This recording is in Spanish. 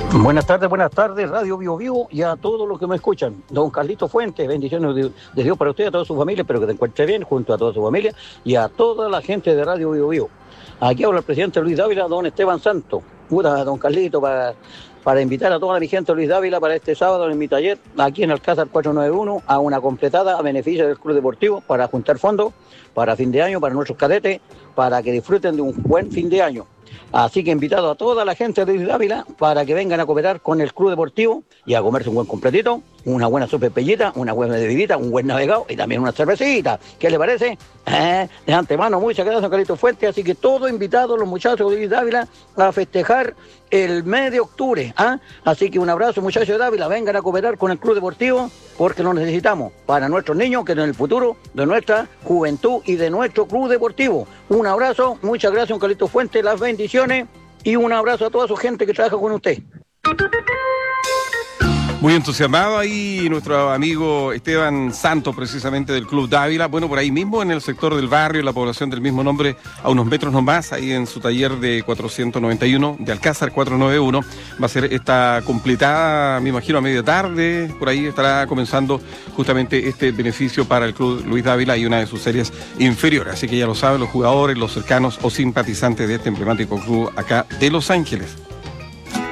Buenas tardes, Radio Bio Vivo y a todos los que me escuchan. Don Carlito Fuentes, bendiciones de Dios para usted, a toda su familia, espero que te encuentre bien, junto a toda su familia y a toda la gente de Radio Bio Vivo. Aquí habla el presidente Luis Dávila, don Esteban Santos. Don Carlito, para invitar a toda mi gente Luis Dávila para este sábado en mi taller, aquí en Alcázar 491, a una completada a beneficio del Club Deportivo para juntar fondos para fin de año, para nuestros cadetes, para que disfruten de un buen fin de año. Así que invitado a toda la gente de Luis Dávila para que vengan a cooperar con el Club Deportivo y a comerse un buen completito, una buena sopa de pellita, una buena bebidita, un buen navegado y también una cervecita. ¿Qué le parece? De antemano, muchas gracias, don Carlito Fuentes. Así que todos invitados los muchachos de Luis Dávila a festejar el mes de octubre. Así que un abrazo, muchachos de Dávila, vengan a cooperar con el Club Deportivo porque lo necesitamos para nuestros niños, que en el futuro de nuestra juventud y de nuestro Club Deportivo. Un abrazo, muchas gracias, don Carlito Fuentes, las bendiciones y un abrazo a toda su gente que trabaja con usted. Muy entusiasmado ahí nuestro amigo Esteban Santos, precisamente del Club Dávila. Bueno, por ahí mismo en el sector del barrio, la población del mismo nombre, a unos metros nomás, ahí en su taller de 491, de Alcázar 491. Va a ser esta completada, me imagino, a media tarde. Por ahí estará comenzando justamente este beneficio para el Club Luis Dávila y una de sus series inferiores. Así que ya lo saben los jugadores, los cercanos o simpatizantes de este emblemático club acá de Los Ángeles.